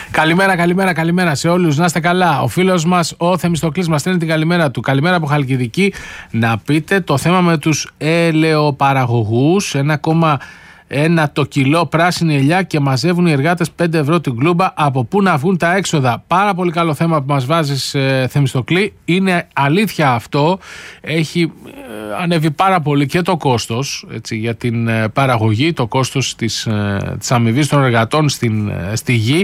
Καλημέρα σε όλους. Να είστε καλά. Ο φίλος μας, ο Θεμιστοκλής, μας στέλνει την καλημέρα του. Καλημέρα από Χαλκιδική. Να πείτε το θέμα με τους ελαιοπαραγωγούς. 1,1 το κιλό πράσινη ελιά και μαζεύουν οι εργάτες 5 ευρώ την κλούμπα. Από πού να βγουν τα έξοδα? Πάρα πολύ καλό θέμα που μας βάζεις, Θεμιστοκλή. Είναι αλήθεια αυτό. Έχει ανέβει πάρα πολύ και το κόστος, έτσι, για την παραγωγή, το κόστος της αμοιβής των εργατών στη γη,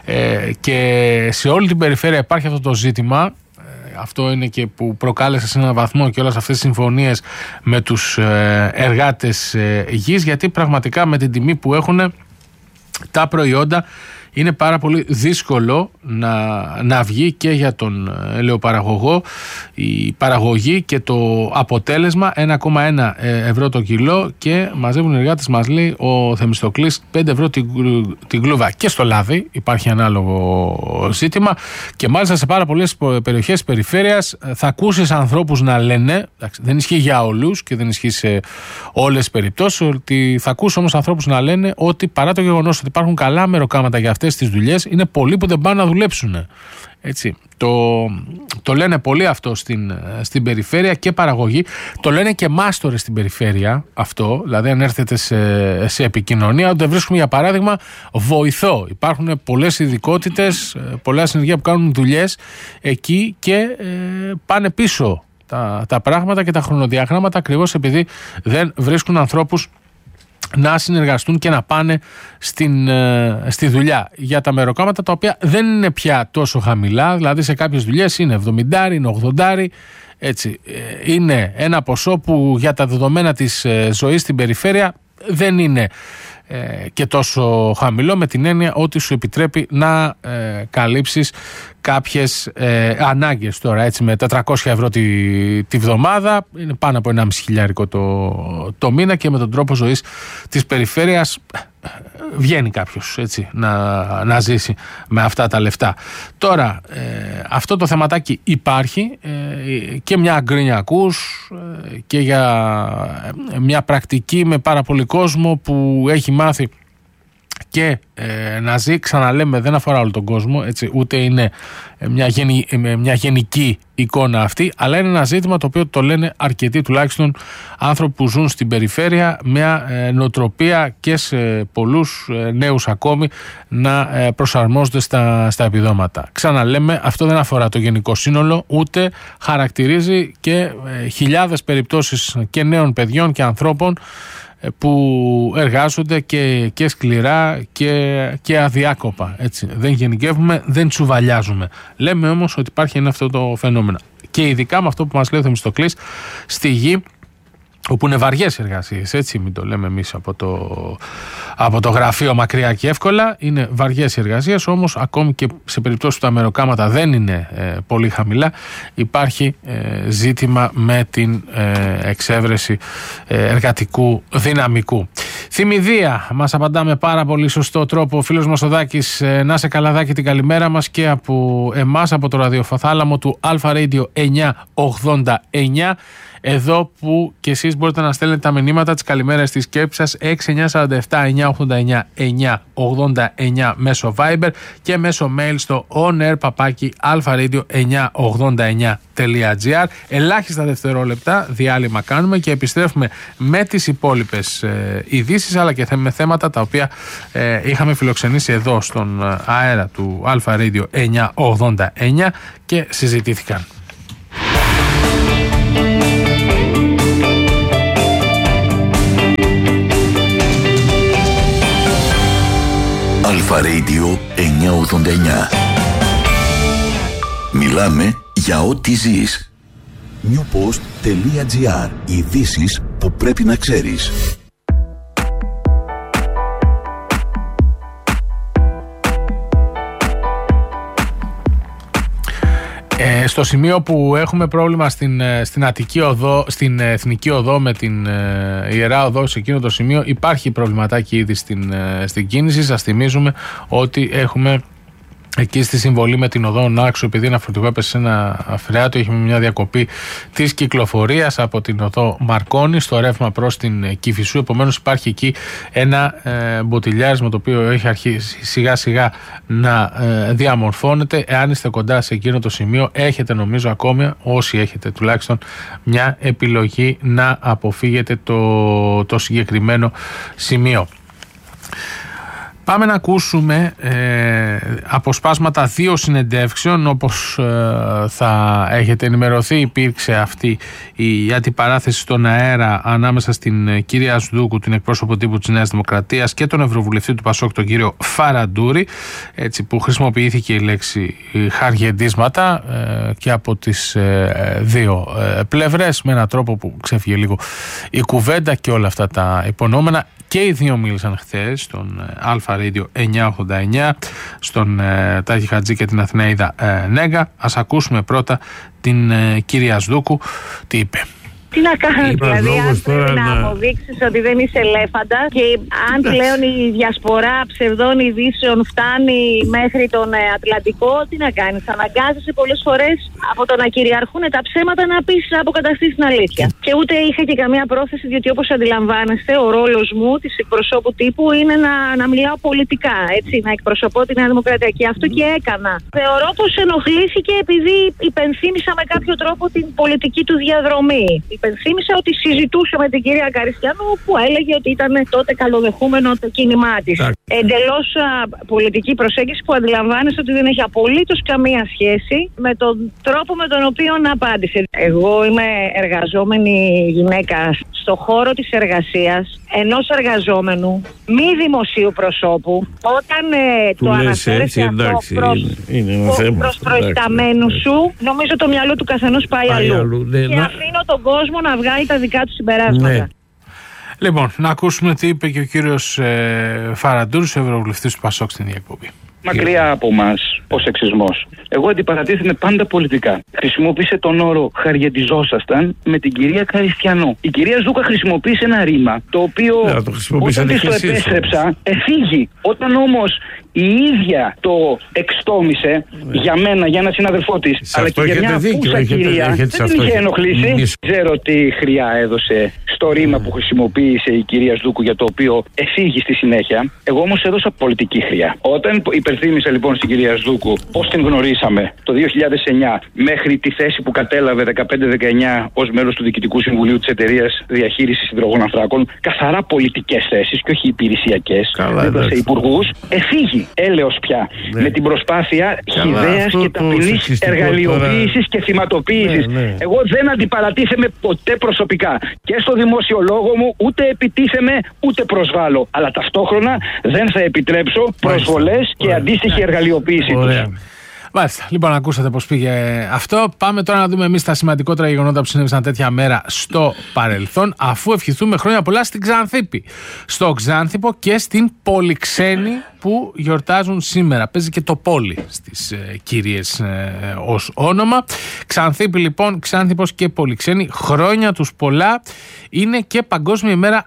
και σε όλη την περιφέρεια υπάρχει αυτό το ζήτημα. Αυτό είναι και που προκάλεσε σε έναν βαθμό και όλες αυτές τις συμφωνίες με τους εργάτες γης, γιατί πραγματικά με την τιμή που έχουν τα προϊόντα είναι πάρα πολύ δύσκολο να βγει και για τον ελαιοπαραγωγό η παραγωγή και το αποτέλεσμα. 1,1 ευρώ το κιλό και μαζεύουν οι εργάτες, μας λέει ο Θεμιστοκλής, 5 ευρώ την κλούβα. Και στο λάδι υπάρχει ανάλογο ζήτημα και μάλιστα σε πάρα πολλές περιοχές της περιφέρειας θα ακούσεις ανθρώπους να λένε, δεν ισχύει για όλους και δεν ισχύει σε όλες τις περιπτώσεις, ότι θα ακούσεις όμως ανθρώπους να λένε ότι παρά το γεγονός ότι υπάρχουν καλά μεροκάματα για αυτές τις δουλειές, είναι πολλοί που δεν πάνε να δουλέψουν. Έτσι. Το λένε πολύ αυτό στην περιφέρεια και παραγωγή. Το λένε και μάστορες στην περιφέρεια αυτό. Δηλαδή, αν έρθετε σε επικοινωνία, όταν βρίσκουμε για παράδειγμα βοηθό. Υπάρχουν πολλές ειδικότητες, πολλά συνεργεία που κάνουν δουλειές εκεί και πάνε πίσω τα πράγματα και τα χρονοδιαγράμματα, ακριβώς επειδή δεν βρίσκουν ανθρώπους να συνεργαστούν και να πάνε στη δουλειά για τα μεροκάματα, τα οποία δεν είναι πια τόσο χαμηλά. Δηλαδή σε κάποιες δουλειές είναι 70, είναι 80, έτσι. Είναι ένα ποσό που για τα δεδομένα της ζωής στην περιφέρεια δεν είναι και τόσο χαμηλό, με την έννοια ότι σου επιτρέπει να καλύψεις κάποιες ανάγκες. Τώρα, έτσι, με 400 ευρώ τη βδομάδα είναι πάνω από 1,5 χιλιάρικο το μήνα, και με τον τρόπο ζωής της περιφέρειας βγαίνει κάποιος, έτσι, να ζήσει με αυτά τα λεφτά. Τώρα, αυτό το θεματάκι υπάρχει και μια γκρίνια ακούς και για μια πρακτική με πάρα πολύ κόσμο που έχει μάθει και να ζει, ξαναλέμε, δεν αφορά όλο τον κόσμο, έτσι, ούτε είναι μια γενική εικόνα αυτή, αλλά είναι ένα ζήτημα το οποίο το λένε αρκετοί, τουλάχιστον άνθρωποι που ζουν στην περιφέρεια, μια νοοτροπία και σε πολλούς νέους ακόμη να προσαρμόζονται στα επιδόματα. Ξαναλέμε, αυτό δεν αφορά το γενικό σύνολο, ούτε χαρακτηρίζει και χιλιάδες περιπτώσεις και νέων παιδιών και ανθρώπων που εργάζονται και σκληρά και αδιάκοπα. Έτσι. Δεν γενικεύουμε, δεν τσουβαλιάζουμε. Λέμε όμως ότι υπάρχει αυτό το φαινόμενο. Και ειδικά με αυτό που μας λέει ο Θεμιστοκλής, στη γη, όπου είναι βαριές εργασίες, έτσι, μην το λέμε εμείς από το γραφείο μακριά και εύκολα, είναι βαριές εργασίες, όμως ακόμη και σε περιπτώσεις που τα μεροκάματα δεν είναι πολύ χαμηλά, υπάρχει ζήτημα με την εξέβρεση εργατικού δυναμικού. Θυμηδία, μας απαντά με πάρα πολύ σωστό τρόπο ο φίλος μας ο Δάκης. Να σε καλά, Δάκη, την καλημέρα μας και από εμάς, από το ραδιοφαθάλαμο του Αλφα Radio 989. Εδώ που και εσείς μπορείτε να στέλνετε τα μηνύματα, τις καλημέρες της σκέψης σας, 6947-989-989 μέσω Viber και μέσω mail στο onair@alfaradio989.gr. Ελάχιστα δευτερόλεπτα διάλειμμα κάνουμε και επιστρέφουμε με τις υπόλοιπες ειδήσεις, αλλά και με θέματα τα οποία είχαμε φιλοξενήσει εδώ στον αέρα του Alpha Radio 989 και συζητήθηκαν. Alpha Radio 989. Μιλάμε για ό,τι ζεις. newpost.gr. Ειδήσεις που πρέπει να ξέρεις. Στο σημείο που έχουμε πρόβλημα στην Αττική Οδό, στην Εθνική Οδό με την Ιερά Οδό, σε εκείνο το σημείο υπάρχει προβληματάκι ήδη στην κίνηση. Σας θυμίζουμε ότι έχουμε εκεί στη συμβολή με την οδό Νάξου, επειδή ένα φορτηγό έπεσε σε ένα φρεάτο, είχε μια διακοπή της κυκλοφορίας από την οδό Μαρκόνη στο ρεύμα προς την Κηφισού. Επομένως υπάρχει εκεί ένα μποτιλιάρισμα το οποίο έχει αρχίσει σιγά σιγά να διαμορφώνεται. Εάν είστε κοντά σε εκείνο το σημείο, έχετε νομίζω ακόμη, όσοι έχετε τουλάχιστον, μια επιλογή να αποφύγετε το συγκεκριμένο σημείο. Πάμε να ακούσουμε αποσπάσματα 2 συνεντεύξεων. Όπως θα έχετε ενημερωθεί, υπήρξε αυτή η αντιπαράθεση στον αέρα ανάμεσα στην κυρία Σδούκου, την εκπρόσωπο τύπου της Νέας Δημοκρατίας, και τον ευρωβουλευτή του Πασόκ, τον κύριο Φαραντούρη, έτσι που χρησιμοποιήθηκε η λέξη χαργεντίσματα και από τις δύο πλευρές, με έναν τρόπο που ξέφυγε λίγο η κουβέντα και όλα αυτά τα υπονόμενα. Και οι δύο μίλησαν χθες στον Αλφα Radio 989, στον Τάκη Χατζή και την Αθηναίδα Νέγκα. Ας ακούσουμε πρώτα την κυρία Σδούκου τι είπε. Τι να κάνω, δηλαδή, αν πρέπει να αποδείξεις ότι δεν είσαι ελέφαντα και αν πλέον η διασπορά ψευδών ειδήσεων φτάνει μέχρι τον Ατλαντικό, τι να κάνεις, αναγκάζεσαι πολλές φορές από το να κυριαρχούν τα ψέματα να πεις, να αποκαταστήσεις την αλήθεια. Και ούτε είχα και καμία πρόθεση, διότι όπως αντιλαμβάνεστε, ο ρόλος μου της εκπροσώπου τύπου είναι να μιλάω πολιτικά, έτσι, να εκπροσωπώ τη Νέα Δημοκρατία. Και αυτό και έκανα. Θεωρώ πως ενοχλήθηκε επειδή υπενθύμησα με κάποιο τρόπο την πολιτική του διαδρομή. Υπενθύμησα ότι συζητούσε με την κυρία Καριστιανού, που έλεγε ότι ήταν τότε καλοδεχούμενο το κίνημά της. Εντελώς πολιτική προσέγγιση που αντιλαμβάνεσαι ότι δεν έχει απολύτως καμία σχέση με τον τρόπο με τον οποίο απάντησε. Εγώ είμαι εργαζόμενη γυναίκα στο χώρο της εργασίας ενός εργαζόμενου μη δημοσίου προσώπου. Όταν το αναφέρεσαι αυτό προς προϊσταμένους σου, νομίζω το μυαλό του καθενός πάει αλλού. Και αφήνω τον κόσμο να βγάλει τα δικά του συμπεράσματα. Ναι. Λοιπόν, να ακούσουμε τι είπε και ο κύριος Φαραντούρης, ο ευρωβουλευτής του Πασόκ, στην εκπομπή. Μακριά από μας ο σεξισμός. Εγώ αντιπαρατίθεμαι πάντα πολιτικά. Χρησιμοποίησε τον όρο «χαριεντιζόσασταν» με την κυρία Καριστιανού. Η κυρία Σδούκα χρησιμοποίησε ένα ρήμα το οποίο όταν της το επέστρεψα εφήγει. Όταν όμως η ίδια το εξτόμησε για μένα, για έναν συναδελφό της, αλλά και για μια απούσα κυρία, δεν την είχε ενοχλήσει. Ξέρω τι χρειά έδωσε στο ρήμα που χρησιμοποίησε η κυρία Σδούκου, για το οποίο εφήγει στη συνέχεια. Εγώ όμως έδωσα πολιτική χρειά. Όταν υπενθύμησα λοιπόν στην κυρία Σδούκου πώς την γνωρίσαμε το 2009 μέχρι τη θέση που κατέλαβε 15-19 ως μέλος του Διοικητικού Συμβουλίου της Εταιρείας Διαχείρισης Υδρογόνων Ανθράκων, καθαρά πολιτικές θέσεις και όχι υπηρεσιακές, δίπλα σε υπουργούς, εφήγει έλεος πια με την προσπάθεια χυδαίας και ταπεινής εργαλειοποίησης και θυματοποίησης. Εγώ δεν αντιπαρατίθεμαι ποτέ προσωπικά και στο δημόσιο λόγο μου, ούτε επιτίθεμαι ούτε προσβάλλω, αλλά ταυτόχρονα δεν θα επιτρέψω προσβολές και αντίστοιχη εργαλειοποίηση τους. Μάλιστα. Λοιπόν, ακούσατε πώς πήγε αυτό. Πάμε τώρα να δούμε εμείς τα σημαντικότερα γεγονότα που συνέβησαν τέτοια μέρα στο παρελθόν, αφού ευχηθούμε χρόνια πολλά στην Ξανθήπη, στο Ξάνθυπο και στην Πολυξένη που γιορτάζουν σήμερα. Παίζει και το Πόλι στις κυρίες ως όνομα. Ξανθήπη λοιπόν, Ξάνθυπος και Πολυξένη, χρόνια τους πολλά. Είναι και Παγκόσμια ημέρα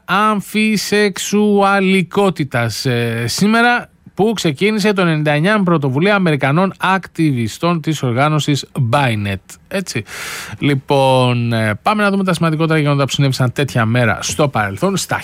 αμφισεξουαλικότητας σήμερα, που ξεκίνησε το 1999 με πρωτοβουλία Αμερικανών ακτιβιστών της οργάνωσης Bainet. Έτσι. Λοιπόν, πάμε να δούμε τα σημαντικότερα γεγονότα που συνέβησαν τέτοια μέρα στο παρελθόν. Στα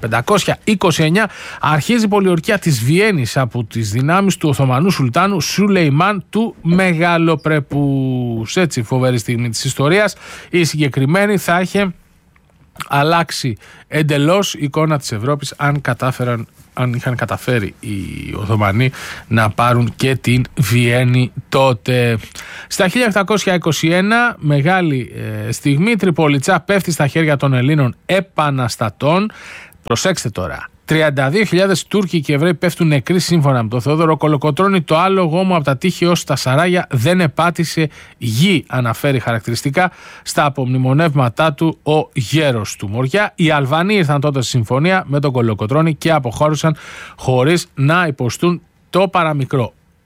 1529 αρχίζει η πολιορκία της Βιέννης από τις δυνάμεις του Οθωμανού Σουλτάνου Σουλεϊμάν του Μεγαλοπρεπούς. Έτσι, φοβερή στιγμή της ιστορίας. Η συγκεκριμένη θα είχε αλλάξει εντελώς η εικόνα της Ευρώπης αν είχαν καταφέρει οι Οθωμανοί να πάρουν και την Βιέννη τότε. Στα 1821, μεγάλη στιγμή, Τριπολιτσά πέφτει στα χέρια των Ελλήνων επαναστατών. Προσέξτε τώρα. 32.000 Τούρκοι και Εβραίοι πέφτουν νεκροί σύμφωνα με τον Θεόδωρο Κολοκοτρώνη. Το άλογο μου από τα τείχη ως τα Σαράγια δεν επάτησε γη, αναφέρει χαρακτηριστικά στα απομνημονεύματά του ο γέρος του Μοριά. Οι Αλβανοί ήρθαν τότε στη συμφωνία με τον Κολοκοτρώνη και αποχώρησαν χωρίς να υποστούν το παραμικρό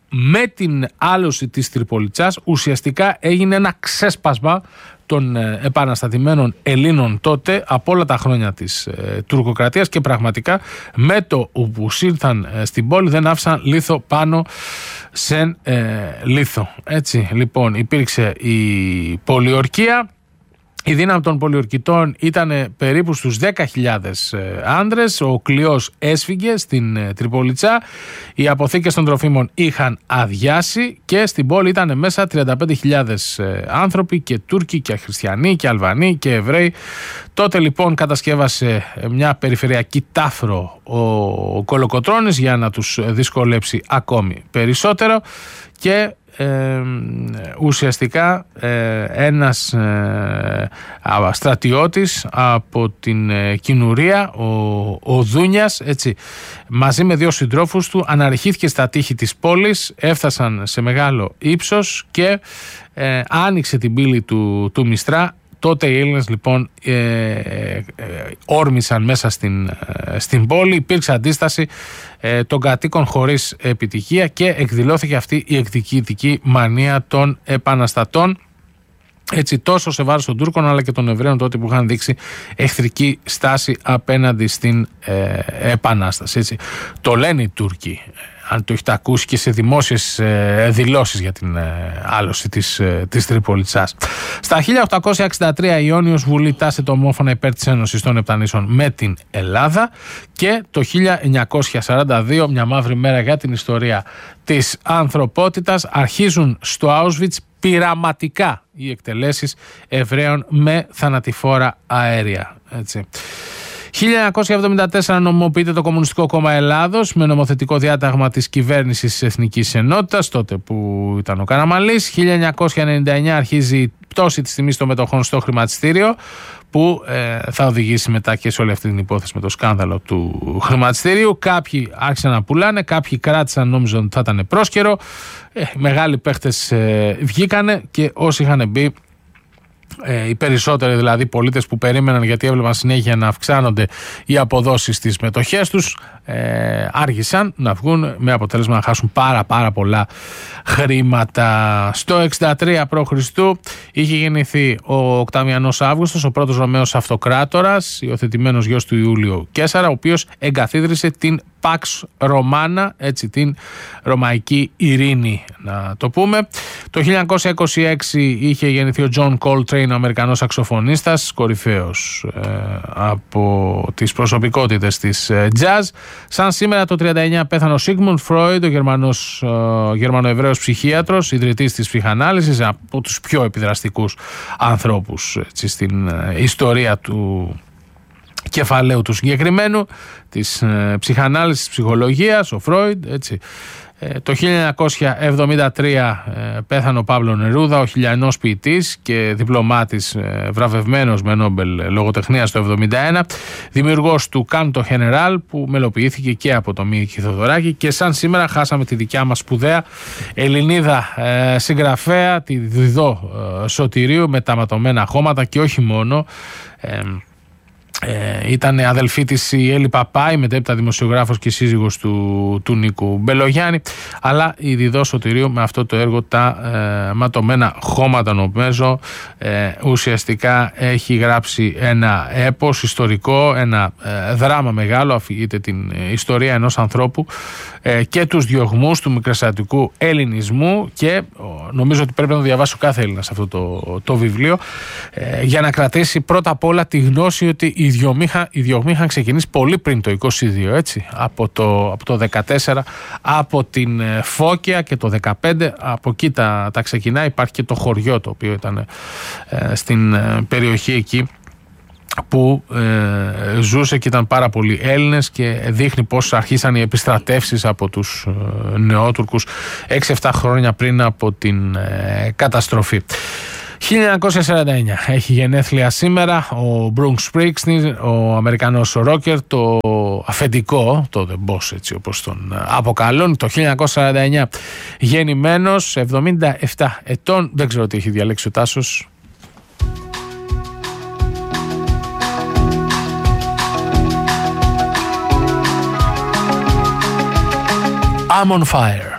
με την άλωση της Τριπολιτσάς ουσιαστικά έγινε ένα ξέσπασμα των επαναστατημένων Ελλήνων τότε από όλα τα χρόνια της τουρκοκρατίας και πραγματικά με το που ήρθαν στην πόλη δεν άφησαν λίθο πάνω σε λίθο. Έτσι λοιπόν υπήρξε η πολιορκία. Η δύναμη των πολιορκητών ήταν περίπου στους 10.000 άνδρες. Ο κλειός έσφυγε στην Τριπολιτσά. Οι αποθήκες των τροφίμων είχαν αδειάσει και στην πόλη ήταν μέσα 35.000 άνθρωποι και Τούρκοι και Χριστιανοί και Αλβανοί και Εβραίοι. Τότε λοιπόν κατασκεύασε μια περιφερειακή τάφρο ο Κολοκοτρώνης για να τους δυσκολέψει ακόμη περισσότερο και ουσιαστικά ένας στρατιώτης από την Κινουρία, ο Δούνιας, έτσι, μαζί με 2 συντρόφους του αναρριχήθηκε στα τείχη της πόλης, έφτασαν σε μεγάλο ύψος και άνοιξε την πύλη του Μιστρά. Τότε οι Έλληνες λοιπόν όρμησαν μέσα στην πόλη, υπήρξε αντίσταση των κατοίκων χωρίς επιτυχία και εκδηλώθηκε αυτή η εκδικητική μανία των επαναστατών. Έτσι τόσο σε βάρος των Τούρκων αλλά και των Εβραίων τότε που είχαν δείξει εχθρική στάση απέναντι στην επανάσταση. Έτσι. Το λένε οι Τούρκοι, αν το έχετε ακούσει και σε δημόσιες δηλώσεις για την άλωση της Τριπολιτσάς. Στα 1863 η Ιόνιος Βουλή τάσεται ομόφωνα υπέρ της Ένωσης των Επτανήσεων με την Ελλάδα και το 1942, μια μαύρη μέρα για την ιστορία της ανθρωπότητας, αρχίζουν στο Auschwitz πειραματικά οι εκτελέσεις Εβραίων με θανατηφόρα αέρια. Έτσι. 1974 νομιμοποιείται το Κομμουνιστικό Κόμμα Ελλάδος με νομοθετικό διάταγμα της κυβέρνησης της Εθνικής Ενότητας, τότε που ήταν ο Καραμανλής. 1999 αρχίζει η πτώση της τιμής των μετοχών στο χρηματιστήριο, που θα οδηγήσει μετά και σε όλη αυτή την υπόθεση με το σκάνδαλο του χρηματιστήριου. Κάποιοι άρχισαν να πουλάνε, κάποιοι κράτησαν, νόμιζαν ότι θα ήταν πρόσκαιρο. Μεγάλοι παίχτες βγήκανε και όσοι είχαν μπει, οι περισσότεροι δηλαδή πολίτες που περίμεναν, γιατί έβλεπαν συνέχεια να αυξάνονται οι αποδόσεις στις μετοχές τους, άργησαν να βγουν με αποτέλεσμα να χάσουν πάρα πολλά χρήματα. Στο 63 π.Χ. είχε γεννηθεί ο Οκταβιανός Αύγουστος, ο πρώτος Ρωμαίος Αυτοκράτορας, υιοθετημένος γιος του Ιούλιο Καίσαρα, ο οποίος εγκαθίδρυσε την Pax Romana, έτσι, την Ρωμαϊκή Ειρήνη να το πούμε. Το 1926 είχε γεννηθεί ο John Coltrane, ο Αμερικανός σαξοφωνίστας, κορυφαίος από τις προσωπικότητες της jazz. Σαν σήμερα το 1939 πέθανε ο Sigmund Freud, ο Γερμανοεβραίος ψυχίατρος, ιδρυτής της ψυχανάλυσης, από τους πιο επιδραστικούς ανθρώπους, έτσι, στην ιστορία του κεφαλαίου του συγκεκριμένου, της ψυχανάλυσης, της ψυχολογίας, ο Φρόιντ, έτσι. Το 1973 πέθανε ο Παύλο Νερούδα, ο χιλιανός ποιητής και διπλωμάτης, βραβευμένος με Νόμπελ λογοτεχνίας το 1971, δημιουργός του Κάντο Γενεράλ, που μελοποιήθηκε και από το Μίκη Θοδωράκη. Και σαν σήμερα χάσαμε τη δικιά μας σπουδαία Ελληνίδα συγγραφέα, τη Διδό Σωτηρίου, με τα ματωμένα χώματα και όχι μόνο. Ήταν αδελφή της η Έλλη Παπάη, μετέπειτα δημοσιογράφος και σύζυγος του Νίκου Μπελογιάννη, αλλά η Διδό Σωτηρίου με αυτό το έργο τα ματωμένα χώματα νομίζω ουσιαστικά έχει γράψει ένα έπος ιστορικό, ένα δράμα μεγάλο, αφηγείται την ιστορία ενός ανθρώπου και τους διωγμούς του μικρασιατικού ελληνισμού, και νομίζω ότι πρέπει να το διαβάσει ο κάθε Έλληνας αυτό το βιβλίο για να κρατήσει πρώτα απ' όλα τη γνώση ότι οι διωγμοί είχαν ξεκινήσει πολύ πριν το 22, έτσι, από το 14, από την Φώκια, και το 15 από εκεί τα ξεκινά. Υπάρχει και το χωριό το οποίο ήταν στην περιοχή εκεί που ζούσε και ήταν πάρα πολλοί Έλληνες, και δείχνει πως αρχίσαν οι επιστρατεύσεις από τους νεότουρκους 6-7 χρόνια πριν από την καταστροφή. 1949 έχει γενέθλια σήμερα ο Bruce Springsteen, ο Αμερικανός ρόκερ, το αφεντικό, το The Boss, έτσι όπως τον αποκαλούν. Το 1949 γεννημένος, 77 ετών, δεν ξέρω τι έχει διαλέξει ο Τάσος. I'm on fire.